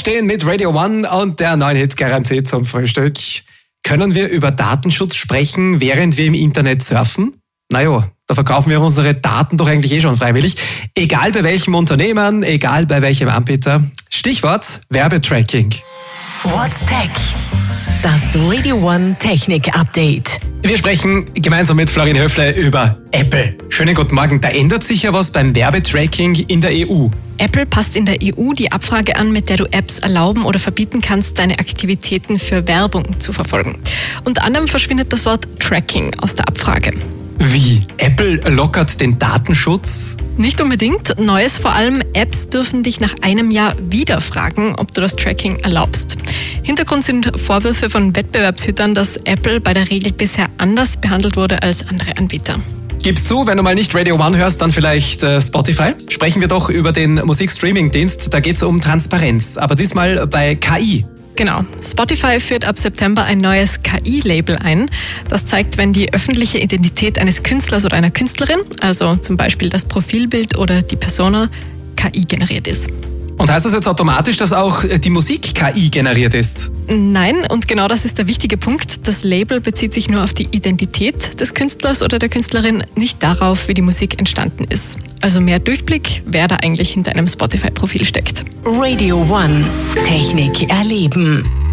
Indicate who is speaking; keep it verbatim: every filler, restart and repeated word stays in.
Speaker 1: Aufstehen mit Radio One und der neuen Hit-Garantie zum Frühstück. Können wir über Datenschutz sprechen, während wir im Internet surfen? Naja, da verkaufen wir unsere Daten doch eigentlich eh schon freiwillig. Egal bei welchem Unternehmen, egal bei welchem Anbieter. Stichwort Werbetracking.
Speaker 2: What's Tech? Das Radio One Technik Update.
Speaker 1: Wir sprechen gemeinsam mit Florin Höfle über Apple. Schönen guten Morgen. Da ändert sich ja was beim Werbetracking in der E U.
Speaker 3: Apple passt in der E U die Abfrage an, mit der du Apps erlauben oder verbieten kannst, deine Aktivitäten für Werbung zu verfolgen. Unter anderem verschwindet das Wort Tracking aus der Abfrage.
Speaker 1: Wie? Apple lockert den Datenschutz?
Speaker 3: Nicht unbedingt. Neues vor allem, Apps dürfen dich nach einem Jahr wieder fragen, ob du das Tracking erlaubst. Hintergrund sind Vorwürfe von Wettbewerbshütern, dass Apple bei der Regel bisher anders behandelt wurde als andere Anbieter.
Speaker 1: Gib's zu, wenn du mal nicht Radio One hörst, dann vielleicht äh, Spotify. Sprechen wir doch über den Musikstreaming-Dienst. Da geht's um Transparenz, aber diesmal bei K I.
Speaker 3: Genau. Spotify führt ab September ein neues K I-Label ein. Das zeigt, wenn die öffentliche Identität eines Künstlers oder einer Künstlerin, also zum Beispiel das Profilbild oder die Persona, K I generiert ist.
Speaker 1: Und heißt das jetzt automatisch, dass auch die Musik K I generiert ist?
Speaker 3: Nein, und genau das ist der wichtige Punkt. Das Label bezieht sich nur auf die Identität des Künstlers oder der Künstlerin, nicht darauf, wie die Musik entstanden ist. Also mehr Durchblick, wer da eigentlich hinter einem Spotify-Profil steckt.
Speaker 2: Radio One Technik erleben.